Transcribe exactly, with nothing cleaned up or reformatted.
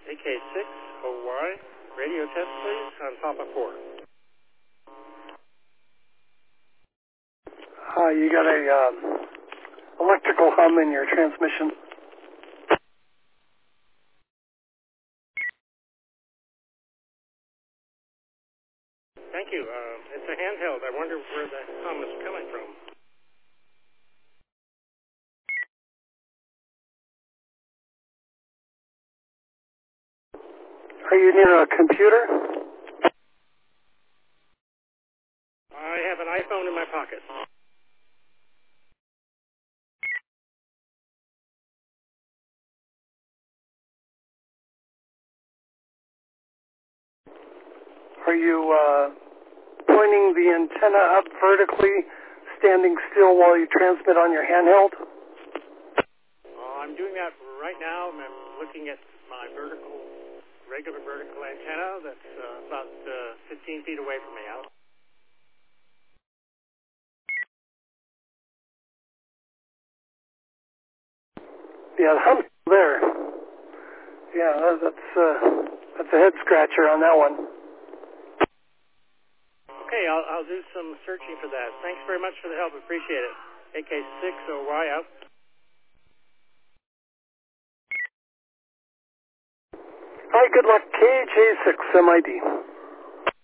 A K six O Y. Radio test, please, on Papa four. Uh, you got a um, electrical hum in your transmission. Thank you. Uh, it's a handheld. I wonder where the hum is coming from. Are you near a computer? I have an iPhone in my pocket. Are you uh, pointing the antenna up vertically, standing still while you transmit on your handheld? Uh, I'm doing that right now. I'm looking at my vertical, regular vertical antenna that's uh, about uh, fifteen feet away from me out. Yeah, the hum's there. Yeah, that's uh, that's a head scratcher on that one. Okay, I'll, I'll do some searching for that. Thanks very much for the help. Appreciate it. A K six O Y out. Hi, good luck. K J six M I D.